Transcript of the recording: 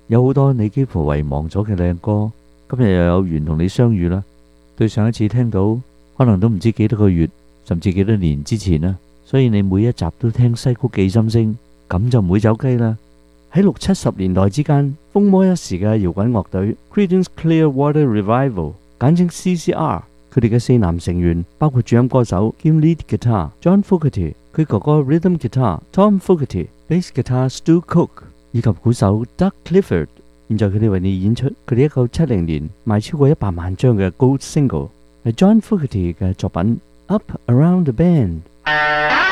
有好多你幾乎遺忘咗嘅靚歌，今日又有緣同你相遇啦。對上一次聽到，可能都唔知幾多個月，甚至幾多年之前啦。所以你每一集都聽西曲記心聲，咁就唔會走雞啦。喺六七十年代之間，風魔一時嘅搖滾樂隊 Creedence Clearwater Revival， 簡稱 CCR， 佢哋嘅4男成員包括主音歌手兼 lead guitar John Fogerty， 佢哥哥 rhythm guitar Tom Fogerty，bass guitar Stu Cook， 以及鼓手 Doug Clifford。現在佢哋為你演出佢哋1970年賣超過100萬張嘅 Gold Single， 係 John Fogerty 嘅作品 Up Around the Bend。